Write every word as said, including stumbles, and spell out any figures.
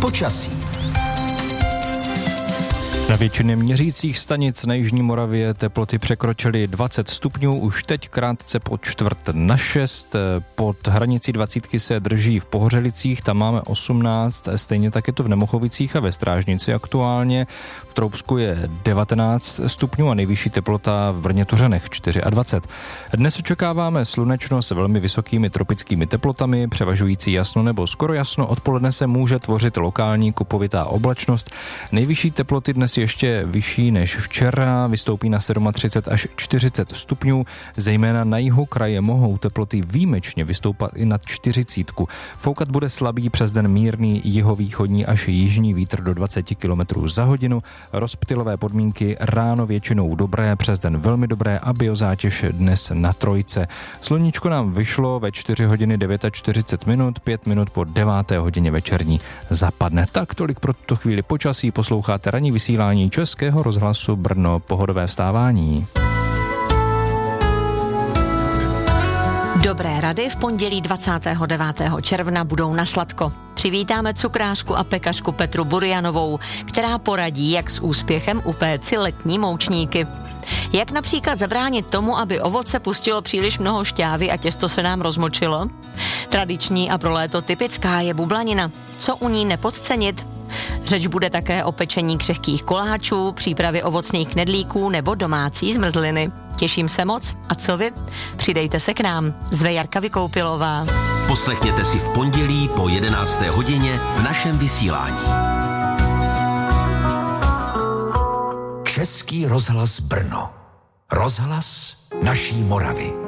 Počasí. Na většině měřících stanic na jižní Moravě teploty překročily dvacet stupňů, už teď krátce pod čtvrt na šest. Pod hranicí dvacítky se drží v Pohořelicích, tam máme osmnáct, stejně tak je to v Nemochovicích a ve Strážnici aktuálně. V Troubsku je devatenáct stupňů a nejvyšší teplota v Brně Tuřanech dvacet čtyři. Dnes očekáváme slunečno s velmi vysokými tropickými teplotami, převažující jasno nebo skoro jasno. Odpoledne se může tvořit lokální kupovitá oblačnost. Nejvyšší teploty dnes ještě vyšší než včera, vystoupí na třicet sedm až čtyřicet stupňů, zejména na jihu kraje mohou teploty výjimečně vystoupat i nad čtyřicítku. Foukat bude slabý přes den mírný jihovýchodní až jižní vítr do dvacet kilometrů za hodinu, rozptylové podmínky ráno většinou dobré, přes den velmi dobré a biozátěž dnes na trojce. Sluníčko nám vyšlo ve čtyři hodiny čtyřicet devět minut, pět minut po deváté hodině večerní zapadne. Tak tolik pro tuto chvíli počasí, posloucháte ranní vysílání Českého rozhlasu Brno, pohodové vstávání. Dobré rady v pondělí dvacátého devátého června budou na sladko. Přivítáme cukrářku a pekařku Petru Burianovou, která poradí, jak s úspěchem upéci letní moučníky. Jak například zabránit tomu, aby ovoce pustilo příliš mnoho šťávy a těsto se nám rozmočilo? Tradiční a pro léto typická je bublanina. Co u ní nepodcenit? Řeč bude také o pečení křehkých koláčů, přípravě ovocných knedlíků nebo domácí zmrzliny. Těším se moc a co vy? Přidejte se k nám. Zve Jarka Vykoupilová. Poslechněte si v pondělí po jedenácté hodině v našem vysílání. Český rozhlas Brno. Rozhlas naší Moravy.